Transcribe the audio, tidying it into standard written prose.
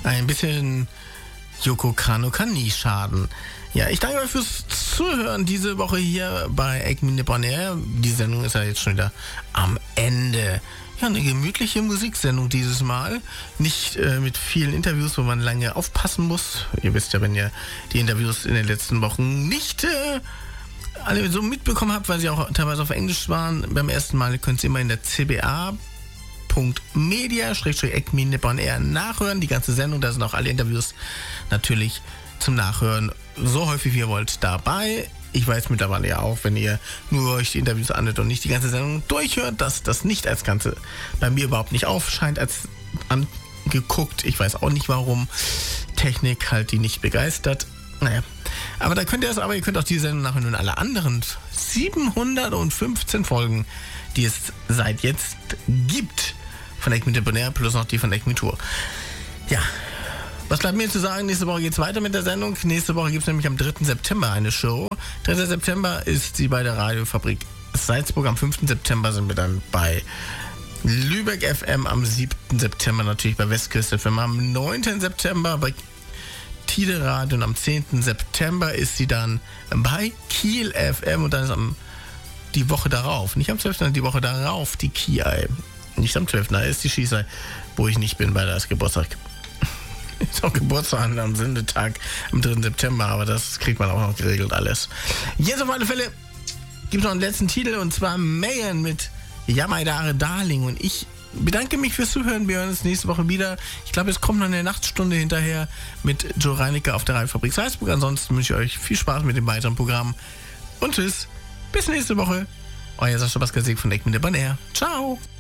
Ein bisschen Yoko Kanno kann nie schaden. Ja, ich danke euch fürs Zuhören diese Woche hier bei Eggmine On Air. Die Sendung ist ja jetzt schon wieder am Ende. Ja, eine gemütliche Musiksendung dieses Mal. Nicht mit vielen Interviews, wo man lange aufpassen muss. Ihr wisst ja, wenn ihr die Interviews in den letzten Wochen nicht alle so mitbekommen habt, weil sie auch teilweise auf Englisch waren. Beim ersten Mal könnt ihr immer in der cba.media/Eggmine On Air nachhören. Die ganze Sendung, da sind auch alle Interviews natürlich zum Nachhören so häufig wie ihr wollt dabei. Ich weiß mittlerweile ja auch, wenn ihr nur euch die Interviews anhört und nicht die ganze Sendung durchhört, dass das nicht als Ganze bei mir überhaupt nicht aufscheint als angeguckt. Ich weiß auch nicht warum. Technik halt die nicht begeistert. Naja, aber da könnt ihr es, aber ihr könnt auch die Sendung nachhören und alle anderen 715 Folgen, die es seit jetzt gibt von Eggmine On Air plus noch die von Eggmine Tour. Ja, was bleibt mir zu sagen? Nächste Woche geht's weiter mit der Sendung. Nächste Woche gibt's nämlich am 3. September eine Show. 3. September ist sie bei der Radiofabrik Salzburg. Am 5. September sind wir dann bei Lübeck FM. Am 7. September natürlich bei Westküste FM. Am 9. September bei Tide Radio. Und am 10. September ist sie dann bei Kiel FM. Und dann ist die Woche darauf, nicht am 12., sondern die Woche darauf die Kiel. Nicht am 12., da ist die Schießerei, wo ich nicht bin, weil da ist Geburtstag. Ist auch Geburtstag am Sendetag am 3. September, aber das kriegt man auch noch geregelt alles. Jetzt auf alle Fälle gibt es noch einen letzten Titel und zwar Mayen mit Yamaidare Darling und ich bedanke mich fürs Zuhören. Wir hören uns nächste Woche wieder. Ich glaube, es kommt noch eine Nachtstunde hinterher mit Joe Reinecke auf der Radiofabrik Salzburg. Ansonsten wünsche ich euch viel Spaß mit dem weiteren Programm und tschüss, bis nächste Woche. Euer Sascha Baskasek von Eggmine On Air. Ciao!